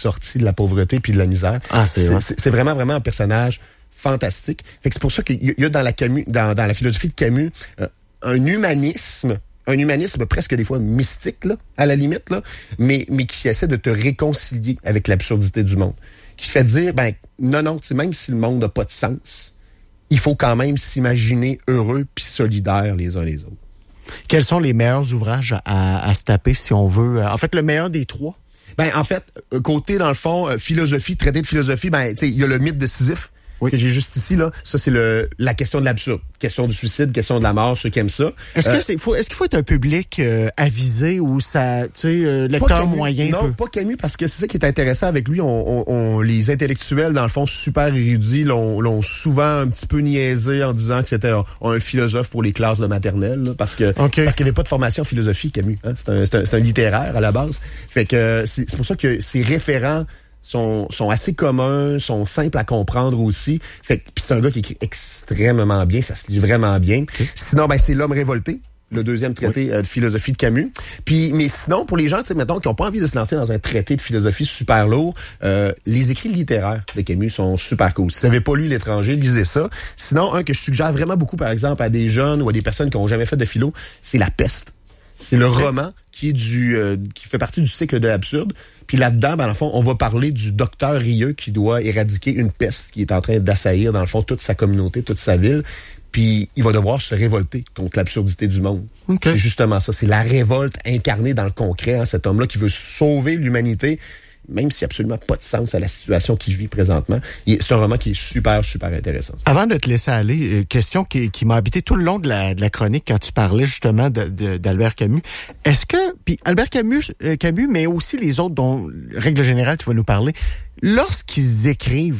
sorti de la pauvreté puis de la misère. C'est vraiment, vraiment un personnage fantastique. Fait que c'est pour ça qu'il y a dans la philosophie de Camus un humanisme presque des fois mystique, là, à la limite, là, mais qui essaie de te réconcilier avec l'absurdité du monde. Qui fait dire, non, même si le monde n'a pas de sens, il faut quand même s'imaginer heureux puis solidaires les uns les autres. Quels sont les meilleurs ouvrages à se taper si on veut? En fait, le meilleur des trois? En fait, côté, dans le fond, philosophie, traité de philosophie, il y a le mythe de Sisyphe. Oui. Que j'ai juste ici, là. Ça, c'est la question de l'absurde. Question du suicide, question de la mort, ceux qui aiment ça. Est-ce qu'il faut être un public avisé ou ça, lecteur moyen? Non, pas Camus, parce que c'est ça qui est intéressant avec lui. Les intellectuels, dans le fond, super érudits, l'ont souvent un petit peu niaisé en disant que c'était un philosophe pour les classes de maternelle, là, parce qu'il n'y avait pas de formation en philosophie, Camus. Hein? C'est un littéraire, à la base. Fait que c'est pour ça que ses référents sont assez communs, sont simples à comprendre aussi. Fait que puis c'est un gars qui écrit extrêmement bien, ça se lit vraiment bien. Okay. Sinon, c'est L'Homme révolté, le deuxième traité de philosophie de Camus. Mais sinon, pour les gens, mettons, qui n'ont pas envie de se lancer dans un traité de philosophie super lourd, les écrits littéraires de Camus sont super cool. Si vous n'avez pas lu L'Étranger, lisez ça. Sinon, un que je suggère vraiment beaucoup, par exemple, à des jeunes ou à des personnes qui n'ont jamais fait de philo, c'est La Peste. C'est le roman qui fait partie du cycle de l'absurde. Puis là-dedans, dans le fond, on va parler du docteur Rieux qui doit éradiquer une peste qui est en train d'assaillir, dans le fond, toute sa communauté, toute sa ville. Puis il va devoir se révolter contre l'absurdité du monde. Okay. C'est justement ça. C'est la révolte incarnée dans le concret. Hein, cet homme-là qui veut sauver l'humanité, même s'il n'y a absolument pas de sens à la situation qu'il vit présentement. C'est un roman qui est super, super intéressant. Avant de te laisser aller, question qui m'a habité tout le long de la chronique quand tu parlais justement d'Albert Camus. Est-ce que, puis Albert Camus, mais aussi les autres dont, règle générale, tu vas nous parler, lorsqu'ils écrivent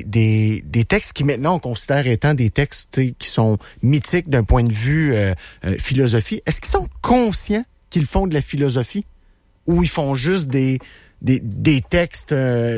des textes qui maintenant on considère étant des textes qui sont mythiques d'un point de vue philosophie, est-ce qu'ils sont conscients qu'ils font de la philosophie ou ils font juste des textes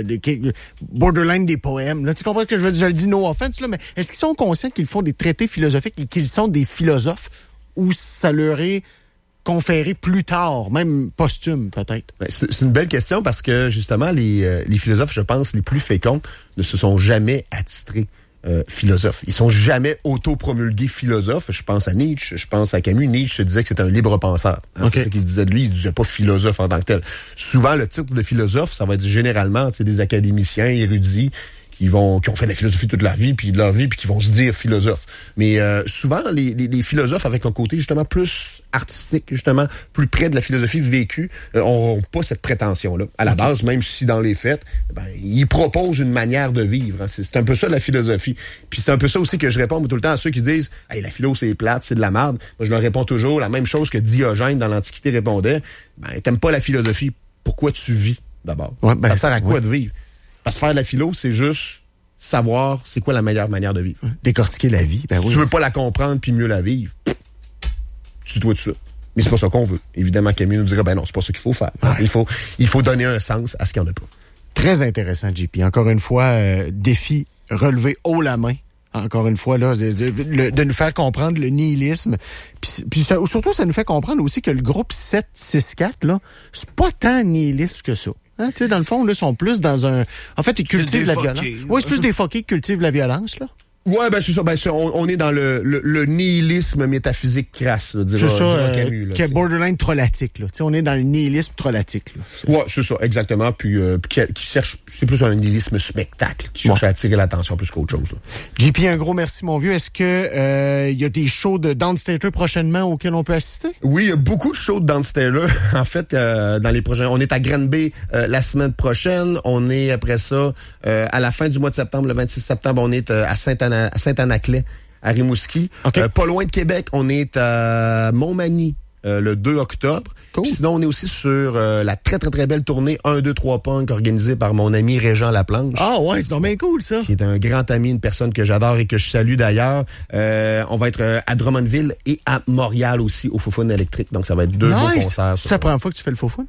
borderline des poèmes. Là, tu comprends ce que je veux dire? Je le dis no offense, là, mais est-ce qu'ils sont conscients qu'ils font des traités philosophiques et qu'ils sont des philosophes ou ça leur est conféré plus tard, même posthume peut-être? C'est une belle question parce que justement, les philosophes, je pense, les plus féconds ne se sont jamais attitrés philosophes. Ils sont jamais auto-promulgués philosophes. Je pense à Nietzsche, je pense à Camus. Nietzsche disait que c'était un libre penseur. Hein, okay. C'est ça qu'il disait de lui. Il disait pas philosophe en tant que tel. Souvent, le titre de philosophe, ça va être généralement des académiciens érudits qui ont fait de la philosophie toute leur vie, puis qui vont se dire philosophes. Mais souvent, les philosophes avec un côté justement plus artistique, justement plus près de la philosophie vécue, n'auront pas cette prétention-là. À la base, même si dans les faits, ils proposent une manière de vivre. Hein. C'est un peu ça la philosophie. Puis c'est un peu ça aussi que je réponds tout le temps à ceux qui disent « Hey, la philo, c'est plate, c'est de la merde ». Moi, je leur réponds toujours la même chose que Diogène dans l'Antiquité répondait « T'aimes pas la philosophie, pourquoi tu vis d'abord? Ça sert à quoi de vivre? » Parce que faire de la philo, c'est juste savoir c'est quoi la meilleure manière de vivre. Décortiquer la vie, Si tu veux pas la comprendre puis mieux la vivre, tue-toi de ça. Mais c'est pas ça qu'on veut. Évidemment, Camille nous dirait, non, c'est pas ça qu'il faut faire. Ouais. Il faut donner un sens à ce qu'il n'y en a pas. Très intéressant, JP. Encore une fois, défi relevé haut la main. Encore une fois, là, de nous faire comprendre le nihilisme. Puis surtout, ça nous fait comprendre aussi que le groupe 764, là, c'est pas tant nihiliste que ça. Hein, tu sais, dans le fond, là, sont plus dans un... En fait, ils cultivent la violence. Oui, c'est plus des fuckés qui cultivent la violence, là. Ouais, c'est ça. On est dans le nihilisme métaphysique crasse, là, dira Camus. Là, qui est borderline trollatique, là. T'sais, on est dans le nihilisme trollatique, là. Ouais, c'est ça, exactement. Puis qui cherche... C'est plus un nihilisme spectacle, qui cherche à attirer l'attention plus qu'autre chose, là. JP, un gros merci, mon vieux. Est-ce que y a des shows de Downstater prochainement auxquels on peut assister? Oui, il y a beaucoup de shows de Downstater. En fait, dans les prochains... On est à Granby la semaine prochaine. On est, après ça, à la fin du mois de septembre, le 26 septembre, on est à Saint-Anaclet, à Rimouski. Okay. Pas loin de Québec, on est à Montmagny le 2 octobre. Cool. Puis sinon, on est aussi sur la très, très, très belle tournée 1, 2, 3 Punk organisée par mon ami Régent Laplanche. Ah ouais, c'est donc bien cool, ça. Qui est un grand ami, une personne que j'adore et que je salue d'ailleurs. On va être à Drummondville et à Montréal aussi, au Foufoune électrique. Donc, ça va être deux beaux concerts. C'est la première fois que tu fais le Foufoune?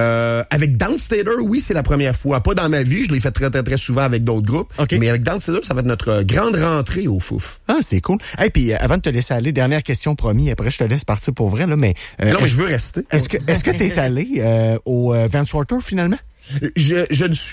Avec Downstater, oui, c'est la première fois. Pas dans ma vie, je l'ai fait très, très, très souvent avec d'autres groupes. Okay. Mais avec Downstater, ça va être notre grande rentrée au Fouf. Ah, c'est cool. Et puis, avant de te laisser aller, dernière question promis. Après, je te laisse partir pour vrai, là, mais... non, mais je veux rester. Est-ce que t'es allé au Vans Warped Tour, finalement? Je ne suis